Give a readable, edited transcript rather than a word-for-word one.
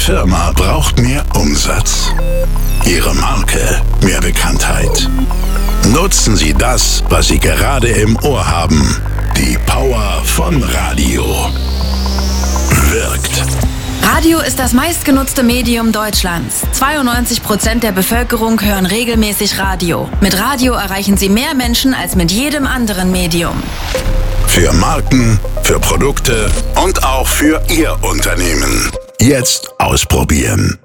Firma braucht mehr Umsatz. Ihre Marke mehr Bekanntheit. Nutzen Sie das, was Sie gerade im Ohr haben. Die Power von Radio. Wirkt. Radio ist das meistgenutzte Medium Deutschlands. 92% der Bevölkerung hören regelmäßig Radio. Mit Radio erreichen Sie mehr Menschen als mit jedem anderen Medium. Für Marken, für Produkte und auch für Ihr Unternehmen. Jetzt ausprobieren.